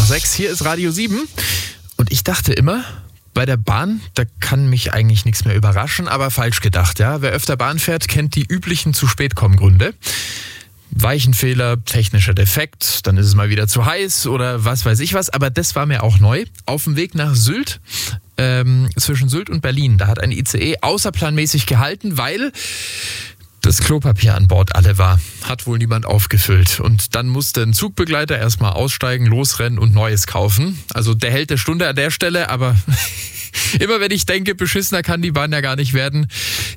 6. Hier ist Radio 7. Und ich dachte immer, bei der Bahn, da kann mich eigentlich nichts mehr überraschen, aber falsch gedacht. Ja? Wer öfter Bahn fährt, kennt die üblichen Zu-Spät-Kommen-Gründe. Weichenfehler, technischer Defekt, dann ist es mal wieder zu heiß oder was weiß ich was. Aber das war mir auch neu. Auf dem Weg nach Sylt, zwischen Sylt und Berlin, da hat ein ICE außerplanmäßig gehalten, weil das Klopapier an Bord alle war. Hat wohl niemand aufgefüllt. Und dann musste ein Zugbegleiter erstmal aussteigen, losrennen und Neues kaufen. Also der Held der Stunde an der Stelle, aber immer wenn ich denke, beschissener kann die Bahn ja gar nicht werden.